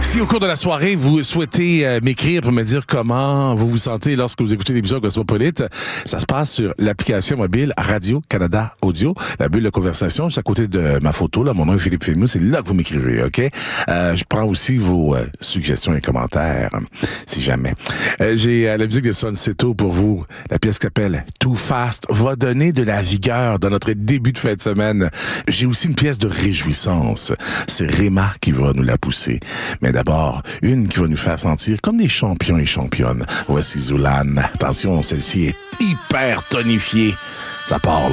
Si au cours de la soirée, vous souhaitez m'écrire pour me dire comment vous vous sentez lorsque vous écoutez l'émission Cosmopolite, ça se passe sur l'application mobile Radio-Canada Audio, la bulle de conversation, juste à côté de ma photo. Là, mon nom est Philippe Filmou, c'est là que vous m'écrivez, OK? Je prends aussi vos suggestions et commentaires, si jamais. J'ai la musique de Son Seto pour vous. La pièce qui s'appelle Too Fast va donner de la vigueur dans notre début de fin de semaine. J'ai aussi une pièce de réjouissance. C'est Réma qui va nous la pousser. Mais d'abord, une qui va nous faire sentir comme des champions et championnes. Voici Zoulane. Attention, celle-ci est hyper tonifiée. Ça part, là.